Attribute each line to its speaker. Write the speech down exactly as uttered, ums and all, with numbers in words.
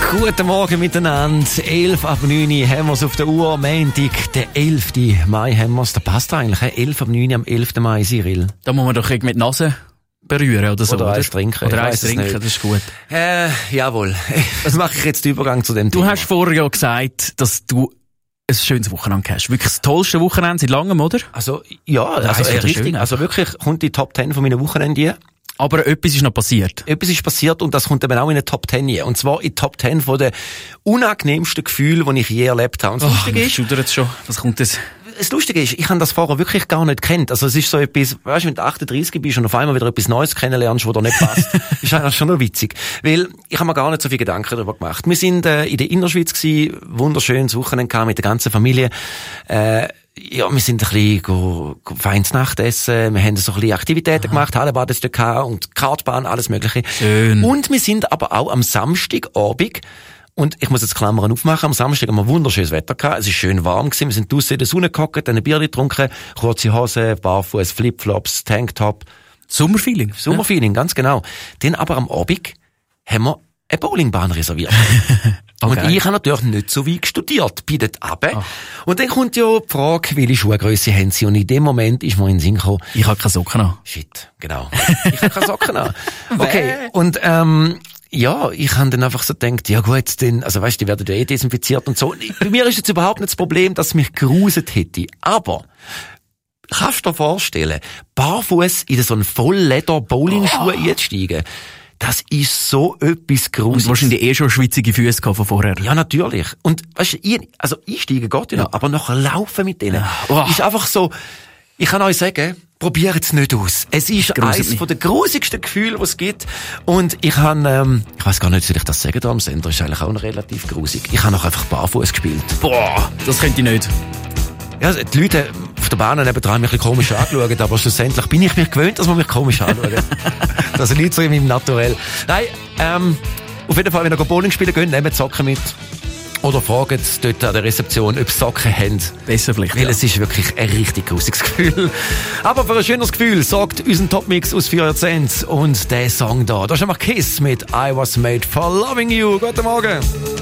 Speaker 1: Guten Morgen miteinander. elf ab neun haben wir es auf der Uhr. Montag, der elften Mai haben wir es. Da passt eigentlich. elf ab neun am elften Mai, Cyril.
Speaker 2: Da muss man doch mit die Nase berühren oder so.
Speaker 1: Oder eins trinken.
Speaker 2: Oder eins trinken, das ist gut.
Speaker 1: Äh, jawohl. Was mache ich jetzt den Übergang zu dem
Speaker 2: Du
Speaker 1: Thema?
Speaker 2: hast vorher ja gesagt, dass du ein schönes Wochenende hast. Wirklich das tollste Wochenende seit langem, oder?
Speaker 1: Also, ja, also,
Speaker 2: eins
Speaker 1: äh,
Speaker 2: von den
Speaker 1: richtig.
Speaker 2: schönen.
Speaker 1: Also wirklich kommt die Top Ten von meinen Wochenenden.
Speaker 2: Aber etwas ist noch passiert.
Speaker 1: Etwas ist passiert und das kommt eben auch in die Top Ten hier. Und zwar in die Top Ten von den unangenehmsten Gefühlen, die ich je erlebt habe. Und das
Speaker 2: Oh,
Speaker 1: Lustige ist,
Speaker 2: schudert schon. Was kommt das?
Speaker 1: das Lustige ist, ich habe das vorher wirklich gar nicht gekannt. Also es ist so etwas, weißt du, wenn du achtunddreißig bist und auf einmal wieder etwas Neues kennenlernst, was dir nicht passt, ist eigentlich schon noch witzig. Weil ich habe mir gar nicht so viel Gedanken darüber gemacht. Wir sind äh, in der Innerschweiz gewesen, wunderschönes Wochenende gehabt mit der ganzen Familie. Äh, Ja, wir sind ein bisschen go, go feines Nachtessen, wir haben so ein bisschen Aktivitäten Aha. gemacht, Hallenbad ist da gehabt und Kartbahn, alles mögliche.
Speaker 2: Schön.
Speaker 1: Und wir sind aber auch am Samstagabend, und ich muss jetzt Klammern aufmachen, am Samstag haben wir wunderschönes Wetter gehabt, es ist schön warm gewesen, wir sind draussen in der Sonne gehockt, ein Bier getrunken, kurze Hose, Barfuß, Flipflops, Tanktop.
Speaker 2: Sommerfeeling.
Speaker 1: Sommerfeeling, ja. Ganz genau. Dann aber am Abend haben wir eine Bowlingbahn reserviert. Okay. Und ich habe natürlich nicht so weit studiert, bin dort runter. Oh. Und dann kommt ja die Frage, welche Schuhgrösse haben sie? Und in dem Moment ist mir in den Sinn gekommen,
Speaker 2: ich habe keine Socken an.
Speaker 1: Shit, genau. Ich habe keine Socken an. Okay, und ähm, ja, ich habe dann einfach so gedacht, ja gut, dann, also weißt du, die werden ja eh desinfiziert und so. Bei mir ist jetzt überhaupt nicht das Problem, dass es mich gruselt hätte. Aber kannst du dir vorstellen, barfuß in so einen Vollleder-Bowlingschuh oh. einzusteigen? Das ist so etwas Gruseliges.
Speaker 2: Und wahrscheinlich eh schon schwitzige Füße von vorher.
Speaker 1: Ja, natürlich. Und, weißt du, ich, also einsteigen geht ja noch, aber nachher laufen mit denen. Oh. Ist einfach so, ich kann euch sagen, probiert es nicht aus. Es ist eines von der grusigsten Gefühle, die es gibt. Und ich habe, ähm, ich weiss gar nicht, soll ich das sagen da am Sender, ist eigentlich auch noch relativ grusig. Ich habe noch einfach barfuß gespielt.
Speaker 2: Boah, das könnte ich nicht.
Speaker 1: Ja, die Leute auf der Bahn nebendran mich ein bisschen komisch angeschaut, aber schlussendlich bin ich mich gewöhnt, dass man mich komisch anschaut. Das liegt so in meinem Naturell. Nein, ähm, auf jeden Fall, wenn ihr Bowling spielen geht, nehmt Socken mit. Oder fragt dort an der Rezeption, ob sie Socken haben.
Speaker 2: Besser vielleicht,
Speaker 1: Weil
Speaker 2: ja.
Speaker 1: es ist wirklich ein richtig grusiges Gefühl. Aber für ein schönes Gefühl sorgt unser Topmix aus vier Jahrzehnten und der Song da. Da ist einfach Kiss mit I Was Made for Loving You. Guten Morgen.